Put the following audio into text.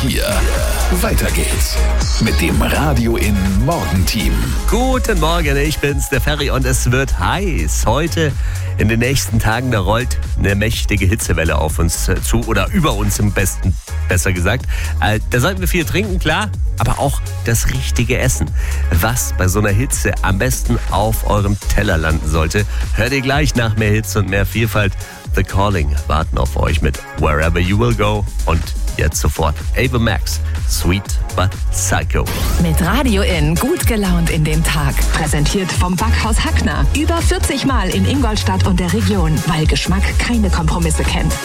hier. Weiter geht's mit dem Radio in Morgenteam. Guten Morgen, ich bin's, der Ferry, und es wird heiß. Heute in den nächsten Tagen, da rollt eine mächtige Hitzewelle auf uns zu oder über uns besser gesagt. Da sollten wir viel trinken, klar, aber auch das richtige Essen. Was bei so einer Hitze am besten auf eurem Teller landen sollte, hört ihr gleich nach. Mehr Hitze und mehr Vielfalt. The Calling warten auf euch mit Wherever You Will Go und jetzt sofort Ava Max, Sweet But Psycho. Mit Radio in gut gelaunt in den Tag. Präsentiert vom Backhaus Hackner. Über 40 Mal in Ingolstadt und der Region, weil Geschmack keine Kompromisse kennt.